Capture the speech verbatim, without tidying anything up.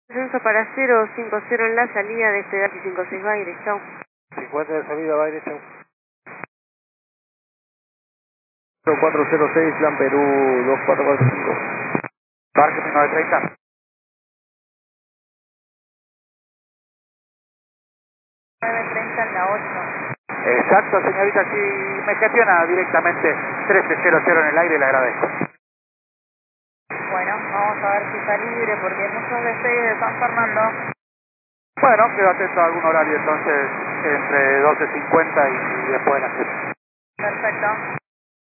Ascenso para cero cinco cero en la salida, despegar y cinco seis Baires, chau. cincuenta de salida, Baires, chau. cuatro cero seis, Plan Perú, dos cuatro cuatro cinco. Parque nueve treinta. nueve treinta en la ocho. Exacto, señorita, si me gestiona directamente trece cero cero en el aire, le agradezco. Bueno, vamos a ver si está libre porque hay muchos despegues de San Fernando. Bueno, quedo atento a algún horario entonces entre doce cincuenta y después de las tres. Perfecto.